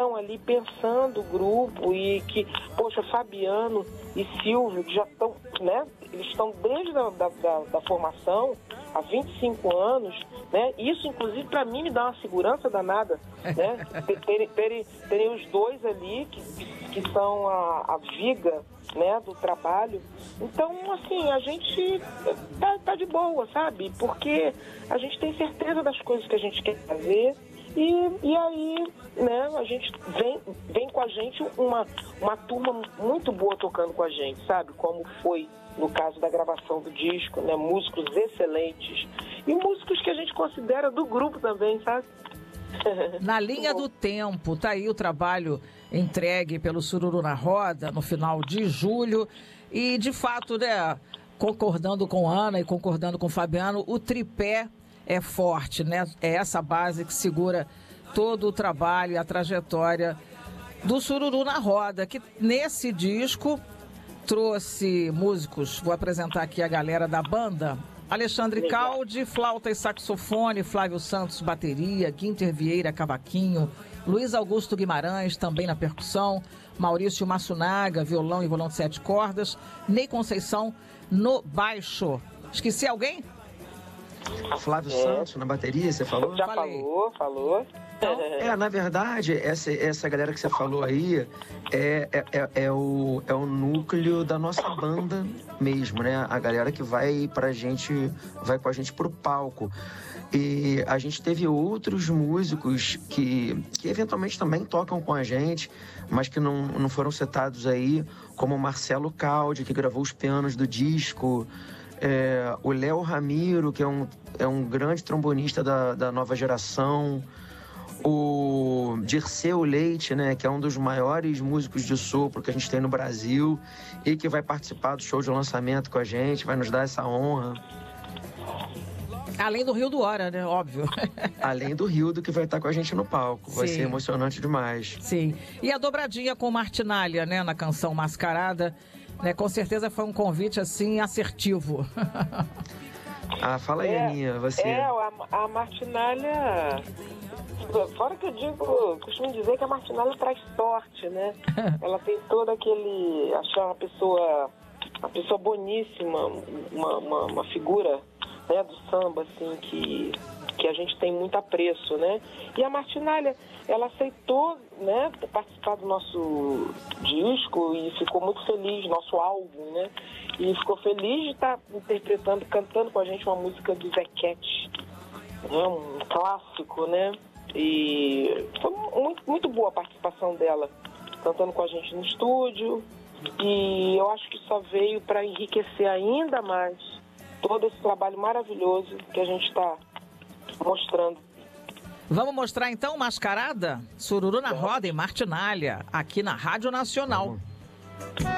estão ali pensando o grupo e que, poxa, Fabiano e Silvio, que já estão, né? Eles estão desde da formação, há 25 anos, né? Isso, inclusive, para mim, me dá uma segurança danada, né? Terem os dois ali, que são a viga, né, do trabalho. Então, assim, a gente tá de boa, sabe? Porque a gente tem certeza das coisas que a gente quer fazer e aí, né, a gente vem com a gente uma turma muito boa tocando com a gente, sabe? Como foi no caso da gravação do disco, né? Músicos excelentes e músicos que a gente considera do grupo também, sabe? Na linha do tempo, tá aí o trabalho entregue pelo Sururu na Roda no final de julho e, de fato, né, concordando com Ana e concordando com Fabiano, o tripé é forte, né? É essa base que segura todo o trabalho e a trajetória do Sururu na Roda, que nesse disco trouxe músicos, vou apresentar aqui a galera da banda: Alexandre Caldi, flauta e saxofone, Flávio Santos, bateria, Guinter Vieira, cavaquinho, Luiz Augusto Guimarães, também na percussão, Maurício Massunaga, violão e violão de 7 cordas, Ney Conceição no baixo. Esqueci alguém? Flávio Santos na bateria, você falou? Já falou. Na verdade, essa galera que você falou aí é o núcleo da nossa banda mesmo, né? A galera que vai com a gente pro palco. E a gente teve outros músicos que eventualmente também tocam com a gente, mas que não foram citados aí, como o Marcelo Caldi, que gravou os pianos do disco, o Léo Ramiro, que é um grande trombonista da nova geração, o Dirceu Leite, né, que é um dos maiores músicos de sopro que a gente tem no Brasil e que vai participar do show de lançamento com a gente, vai nos dar essa honra. Além do Rio do Hora, né? Óbvio. Além do Rildo, que vai estar com a gente no palco. Vai ser emocionante demais. Sim. E a dobradinha com Martinália, né? Na canção Mascarada, né? Com certeza foi um convite, assim, assertivo. Fala aí, Aninha, você. A Martinália... Fora que eu costumo dizer que a Martinália traz sorte, né? Ela tem todo aquele... Achar uma pessoa boníssima, uma figura, né, do samba, assim, que a gente tem muito apreço, né? E a Martinália, ela aceitou, né, participar do nosso disco e ficou muito feliz, nosso álbum, né? E ficou feliz de estar interpretando, cantando com a gente uma música do Zequete, né? Um clássico, né? E foi muito boa a participação dela, cantando com a gente no estúdio. E eu acho que só veio para enriquecer ainda mais todo esse trabalho maravilhoso que a gente está mostrando. Vamos mostrar então Mascarada? Sururu na Roda e Martinália, aqui na Rádio Nacional.